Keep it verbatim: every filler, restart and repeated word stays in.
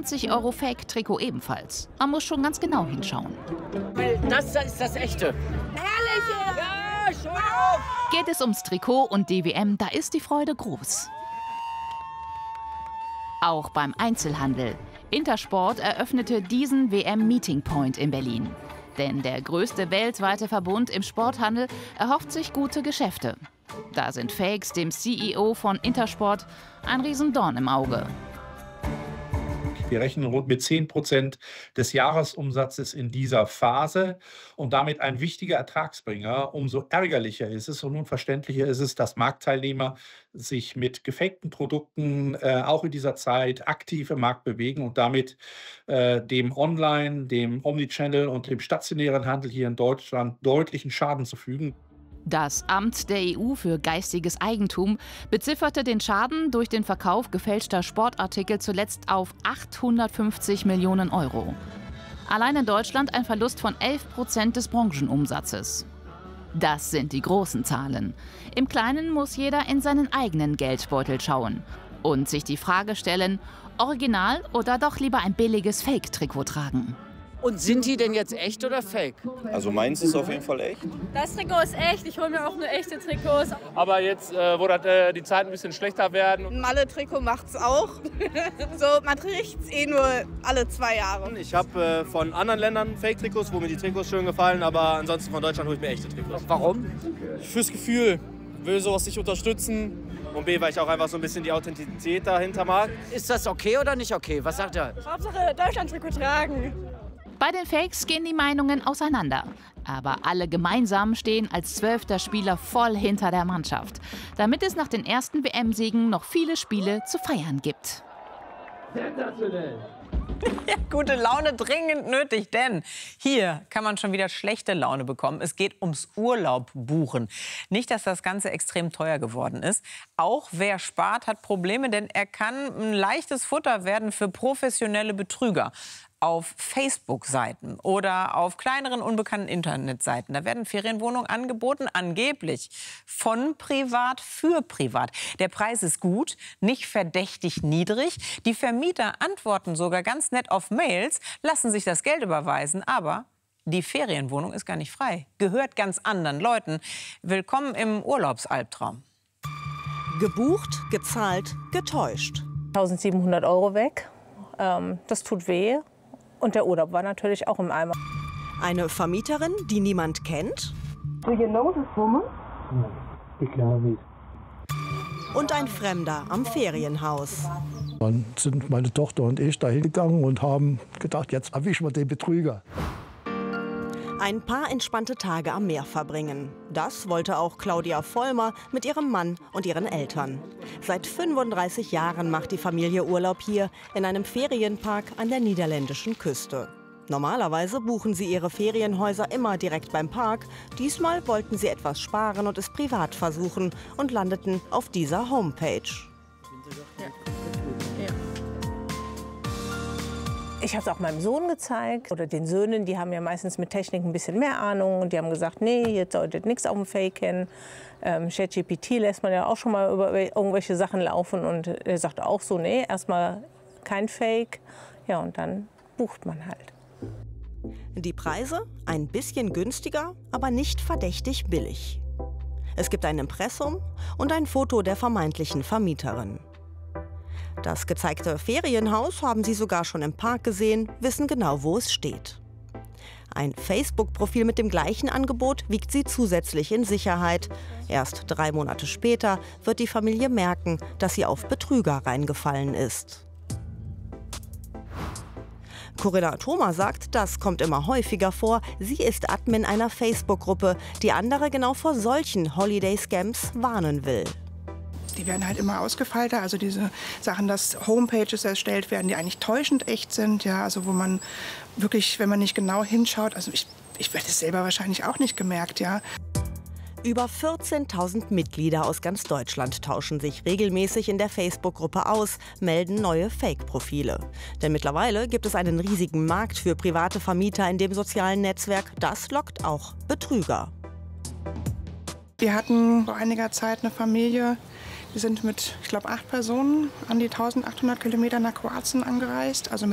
zwanzig Euro Fake-Trikot ebenfalls. Man muss schon ganz genau hinschauen. Das ist das Echte. Herrliche! Ja, schon auf! Geht es ums Trikot und die W M, da ist die Freude groß. Auch beim Einzelhandel. Intersport eröffnete diesen W M-Meeting Point in Berlin. Denn der größte weltweite Verbund im Sporthandel erhofft sich gute Geschäfte. Da sind Fakes dem C E O von Intersport ein Riesendorn im Auge. Wir rechnen rund mit zehn Prozent des Jahresumsatzes in dieser Phase und damit ein wichtiger Ertragsbringer. Umso ärgerlicher ist es und unverständlicher ist es, dass Marktteilnehmer sich mit gefakten Produkten äh, auch in dieser Zeit aktiv im Markt bewegen und damit äh, dem Online-, dem Omnichannel und dem stationären Handel hier in Deutschland deutlichen Schaden zufügen. Das Amt der E U für geistiges Eigentum bezifferte den Schaden durch den Verkauf gefälschter Sportartikel zuletzt auf achthundertfünfzig Millionen Euro. Allein in Deutschland ein Verlust von elf Prozent des Branchenumsatzes. Das sind die großen Zahlen. Im Kleinen muss jeder in seinen eigenen Geldbeutel schauen und sich die Frage stellen, original oder doch lieber ein billiges Fake-Trikot tragen. Und sind die denn jetzt echt oder fake? Also meins ist auf jeden Fall echt. Das Trikot ist echt. Ich hole mir auch nur echte Trikots. Aber jetzt, äh, wo das, äh, die Zeiten ein bisschen schlechter werden. Ein Malle-Trikot macht's auch. So, man trägt's eh nur alle zwei Jahre. Ich habe äh, von anderen Ländern Fake-Trikots, wo mir die Trikots schön gefallen, aber ansonsten von Deutschland hole ich mir echte Trikots. Warum? Fürs Gefühl. Will sowas nicht unterstützen. Und B, weil ich auch einfach so ein bisschen die Authentizität dahinter mag. Ist das okay oder nicht okay? Was sagt er? Hauptsache Deutschland-Trikot tragen. Bei den Fakes gehen die Meinungen auseinander. Aber alle gemeinsam stehen als zwölfter Spieler voll hinter der Mannschaft, damit es nach den ersten W M-Siegen noch viele Spiele zu feiern gibt. Sensationell! Ja, gute Laune dringend nötig, denn hier kann man schon wieder schlechte Laune bekommen. Es geht ums Urlaub buchen. Nicht, dass das Ganze extrem teuer geworden ist. Auch wer spart, hat Probleme, denn er kann ein leichtes Futter werden für professionelle Betrüger. Auf Facebook-Seiten oder auf kleineren, unbekannten Internetseiten. Da werden Ferienwohnungen angeboten, angeblich von privat für privat. Der Preis ist gut, nicht verdächtig niedrig. Die Vermieter antworten sogar ganz nett auf Mails, lassen sich das Geld überweisen, aber die Ferienwohnung ist gar nicht frei, gehört ganz anderen Leuten. Willkommen im Urlaubsalbtraum. Gebucht, gezahlt, getäuscht. eintausendsiebenhundert Euro weg, ähm, das tut weh. Und der Urlaub war natürlich auch im Eimer. Eine Vermieterin, die niemand kennt. Do you know this woman? Nein, ich glaube nicht. Und ein Fremder am Ferienhaus. Dann sind meine Tochter und ich da hingegangen und haben gedacht, jetzt erwischen wir den Betrüger. Ein paar entspannte Tage am Meer verbringen. Das wollte auch Claudia Vollmer mit ihrem Mann und ihren Eltern. Seit fünfunddreißig Jahren macht die Familie Urlaub hier in einem Ferienpark an der niederländischen Küste. Normalerweise buchen sie ihre Ferienhäuser immer direkt beim Park. Diesmal wollten sie etwas sparen und es privat versuchen und landeten auf dieser Homepage. Ja. Ja. Ich habe es auch meinem Sohn gezeigt oder den Söhnen, die haben ja meistens mit Technik ein bisschen mehr Ahnung und die haben gesagt, nee, hier solltet nichts auf dem Fake kennen. Ähm, ChatGPT lässt man ja auch schon mal über irgendwelche Sachen laufen und er sagt auch so, nee, erstmal kein Fake. Ja, und dann bucht man halt. Die Preise ein bisschen günstiger, aber nicht verdächtig billig. Es gibt ein Impressum und ein Foto der vermeintlichen Vermieterin. Das gezeigte Ferienhaus haben sie sogar schon im Park gesehen, wissen genau, wo es steht. Ein Facebook-Profil mit dem gleichen Angebot wiegt sie zusätzlich in Sicherheit. Erst drei Monate später wird die Familie merken, dass sie auf Betrüger reingefallen ist. Corinna Thoma sagt, das kommt immer häufiger vor. Sie ist Admin einer Facebook-Gruppe, die andere genau vor solchen Holiday-Scams warnen will. Die werden halt immer ausgefeilter, also diese Sachen, dass Homepages erstellt werden, die eigentlich täuschend echt sind, ja, also wo man wirklich, wenn man nicht genau hinschaut, also ich, ich hätte es selber wahrscheinlich auch nicht gemerkt, ja. Über vierzehntausend Mitglieder aus ganz Deutschland tauschen sich regelmäßig in der Facebook-Gruppe aus, melden neue Fake-Profile. Denn mittlerweile gibt es einen riesigen Markt für private Vermieter in dem sozialen Netzwerk. Das lockt auch Betrüger. Wir hatten vor einiger Zeit eine Familie, die sind mit, ich glaube, acht Personen an die eintausendachthundert Kilometer nach Kroatien angereist. Also